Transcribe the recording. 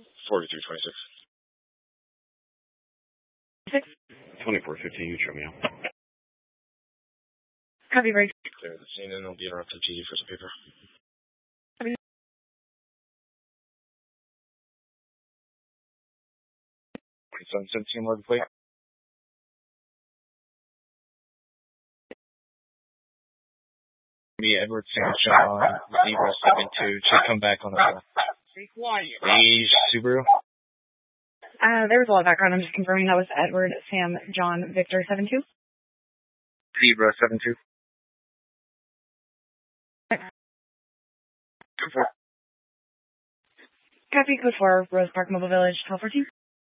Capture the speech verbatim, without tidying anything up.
forty-three twenty-six. Six. twenty-four fifteen, you show me out. Copy, break. Clear the scene and it'll be interrupted to you for some paper. Copy. twenty-seven seventeen, load the plate. Me, Edward Sam John, zero seven two, should come back on the phone. Be quiet. The Subaru. Uh, there was a lot of background. I'm just confirming that was Edward Sam John Victor seven two. Zebra seven two. Copy, code four, Rose Park Mobile Village, twelve fourteen.